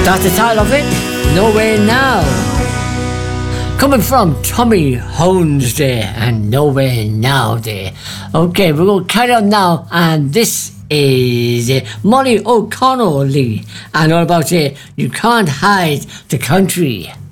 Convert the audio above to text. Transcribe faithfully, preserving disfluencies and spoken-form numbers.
That's the title of it, Nowhere Now. Coming from Tommy Holmes there, and Nowhere Now there. Okay, we're going to carry on now, and this is uh, Molly O'Connell Lee, and all about uh, You Can't Hide the Country.